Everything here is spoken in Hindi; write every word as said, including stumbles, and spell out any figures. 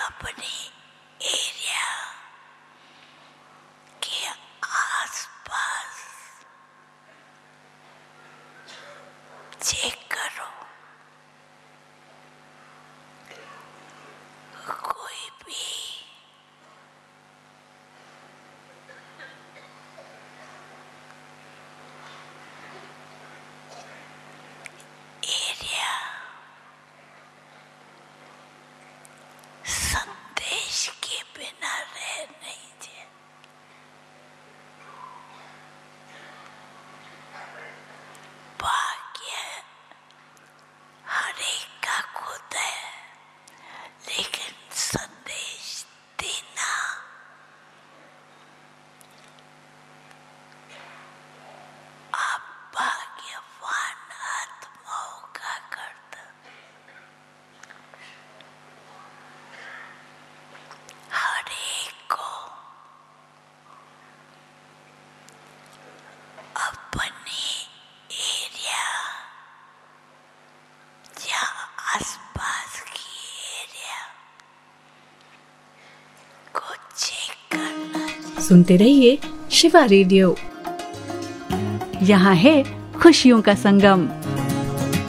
अपने एरिया के आसपास चेक करो, कोई भी एरिया संदेश के बिना रह नहीं जाए। भाग्य हर एक का खुद है, लेकिन संदेश देना आप भाग्यवान आत्माओं का कर्तव्य। हर एक को अपने एरिया या आसपास की एरिया को चेक करना चाहिए। सुनते रहिए शिवा रेडियो, यहाँ है खुशियों का संगम।